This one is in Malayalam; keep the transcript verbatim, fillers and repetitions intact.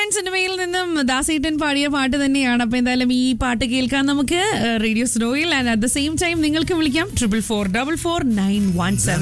സിനിമയിൽ നിന്നും ദാസേട്ടൻ പാടിയ പാട്ട് തന്നെയാണ്. അപ്പൊ എന്തായാലും ഈ പാട്ട് കേൾക്കാൻ നമുക്ക് radio സ്നോയിൽ and at the same time നിങ്ങൾക്ക് വിളിക്കാം triple four double four nine one seven.